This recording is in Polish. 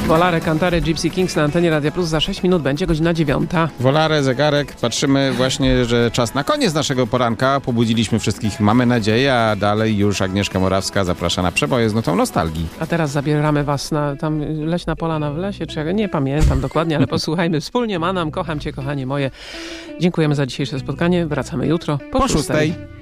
Volare, Cantare, Gypsy Kings na antenie Radia Plus. Za 6 minut będzie godzina 9. Volare, zegarek. Patrzymy właśnie, że czas na koniec naszego poranka. Pobudziliśmy wszystkich, mamy nadzieję, a dalej już Agnieszka Morawska zaprasza na przeboje z nutą nostalgii. A teraz zabieramy was na tam leśna polana w lesie, czy jak, nie pamiętam dokładnie, ale posłuchajmy wspólnie. Manam, kocham cię, kochanie moje. Dziękujemy za dzisiejsze spotkanie. Wracamy jutro po 6.